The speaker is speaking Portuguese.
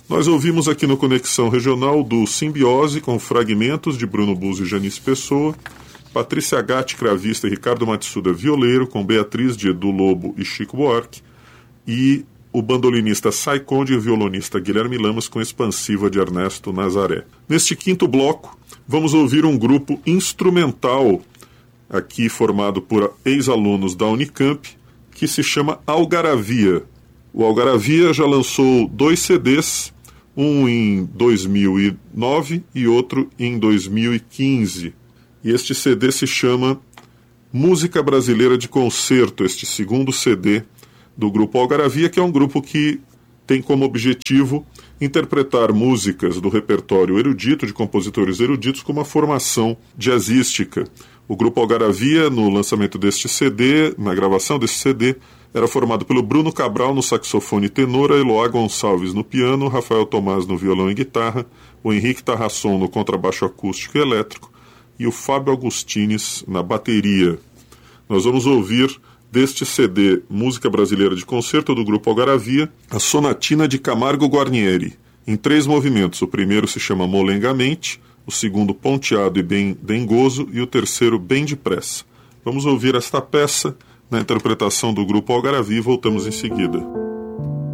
Nós ouvimos aqui no Conexão Regional do Simbiose com fragmentos de Bruno Buzzi e Janice Pessoa, Patrícia Gatti, cravista, e Ricardo Matsuda, violeiro, com Beatriz de Edu Lobo e Chico Buarque, e o bandolinista Sai Conde e o violonista Guilherme Lamas com Expansiva de Ernesto Nazaré. Neste quinto bloco, vamos ouvir um grupo instrumental, aqui formado por ex-alunos da Unicamp, que se chama Algaravia. O Algaravia já lançou 2 CDs, um em 2009 e outro em 2015. E este CD se chama Música Brasileira de Concerto, este segundo CD do grupo Algaravia, que é um grupo que tem como objetivo interpretar músicas do repertório erudito, de compositores eruditos, com uma formação jazzística. O grupo Algaravia, no lançamento deste CD, na gravação deste CD, era formado pelo Bruno Cabral no saxofone tenor, a Eloá Gonçalves no piano, Rafael Tomás no violão e guitarra, o Henrique Tarrasson no contrabaixo acústico e elétrico e o Fábio Agustines na bateria. Nós vamos ouvir deste CD Música Brasileira de Concerto do grupo Algaravia, a Sonatina de Camargo Guarnieri, em 3 movimentos. O primeiro se chama Molengamente, o segundo Ponteado e bem dengoso e o terceiro Bem depressa. Vamos ouvir esta peça na interpretação do grupo Algaravia e voltamos em seguida.